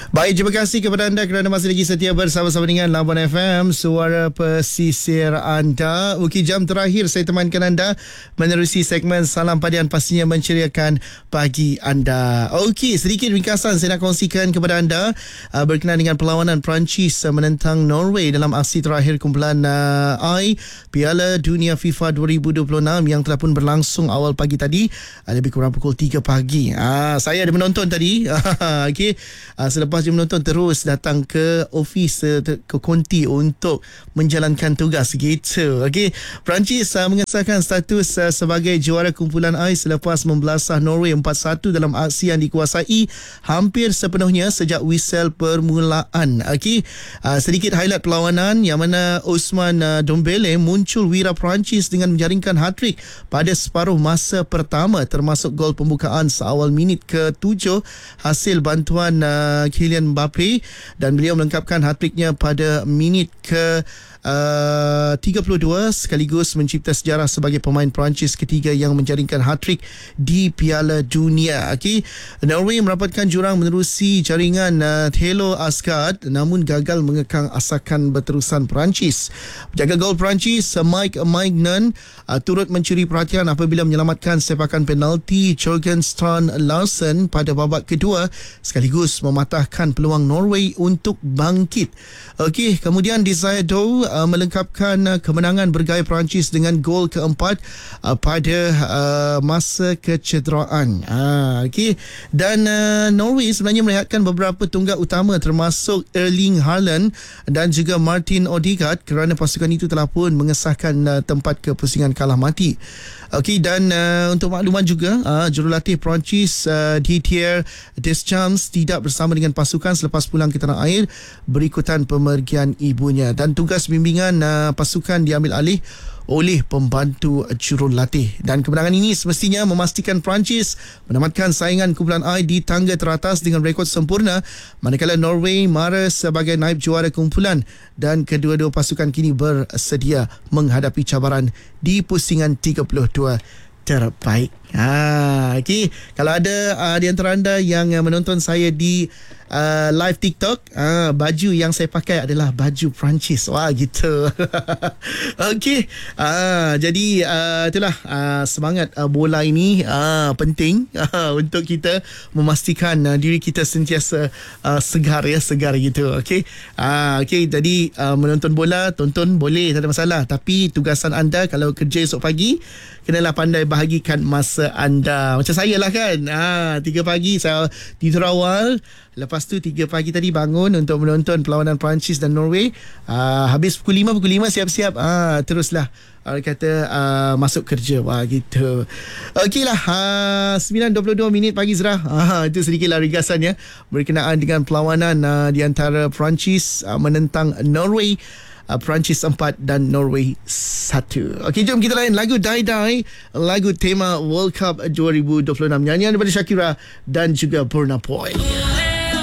Baik, terima kasih kepada anda kerana masih lagi setia bersama-sama dengan Labuan FM, suara pesisir anda. Okey, jam terakhir saya temankan anda menerusi segmen Salam Padian, pastinya menceriakan pagi anda. Okey, sedikit ringkasan saya nak kongsikan kepada anda berkenaan dengan perlawanan Perancis menentang Norway dalam aksi terakhir kumpulan I Piala Dunia FIFA 2026 yang telah pun berlangsung awal pagi tadi, lebih kurang pukul 3 pagi. Saya ada menonton tadi. Okey, selepas je menonton terus datang ke ofis, ke konti untuk menjalankan tugas gitu. Okey, Perancis mengesahkan status sebagai juara kumpulan I selepas membelasah Norway 4-1 dalam aksi yang dikuasai hampir sepenuhnya sejak whistle permulaan. Okey, sedikit highlight perlawanan yang mana Ousmane Dembélé muncul wira Perancis dengan menjaringkan hat-trick pada separuh masa pertama, termasuk gol pembukaan seawal minit ke-7 hasil bantuan Kylian Mbappe, dan beliau melengkapkan hat-tricknya pada minit ke 32 sekaligus mencipta sejarah sebagai pemain Perancis ketiga yang menjaringkan hat-trick di Piala Dunia. Okey, Norway merapatkan jurang menerusi jaringan Thelo Asgard namun gagal mengekang asakan berterusan Perancis. Penjaga gol Perancis Mike Maignan turut mencuri perhatian apabila menyelamatkan sepakan penalti Jorgensen Larsen pada babak kedua sekaligus mematahkan peluang Norway untuk bangkit. Okey, kemudian Desire Dow melengkapkan kemenangan bergaya Perancis dengan gol keempat pada masa kecederaan. Okey, dan Norway sebenarnya merehatkan beberapa tunggak utama termasuk Erling Haaland dan juga Martin Odegaard kerana pasukan itu telah pun mengesahkan tempat kepusingan kalah mati. Okey, dan untuk makluman juga, jurulatih Perancis Didier Deschamps tidak bersama dengan pasukan selepas pulang ke tanah air berikutan pemergian ibunya, dan tugas bimbingan pasukan diambil alih oleh pembantu jurulatih. Dan kemenangan ini semestinya memastikan Perancis menamatkan saingan kumpulan I di tangga teratas dengan rekod sempurna, manakala Norway mara sebagai naib juara kumpulan, dan kedua-dua pasukan kini bersedia menghadapi cabaran di pusingan 32 terbaik. Okey, kalau ada di antara anda yang menonton saya di live TikTok, baju yang saya pakai adalah baju Perancis. Wah, gitu. Okey, jadi itulah semangat bola ini penting untuk kita memastikan diri kita sentiasa segar gitu. Okey, okey, jadi menonton bola, tonton boleh, tak ada masalah, tapi tugasan anda kalau kerja esok pagi, kenalah pandai bahagikan masa anda. Macam saya lah kan, 3 pagi saya tidur awal, lepas tu 3 pagi tadi bangun untuk menonton perlawanan Perancis dan Norway. Habis pukul 5 siap-siap, teruslah masuk kerja. Wah, gitu. Okey lah, 9.22 minit pagi Zra. Itu sedikitlah ringkasannya berkenaan dengan perlawanan di antara Perancis menentang Norway. Perancis 4 dan Norway 1. Okey, jom kita lain lagu Die Die, lagu tema World Cup 2026, nyanyian daripada Shakira dan juga Burna Boy.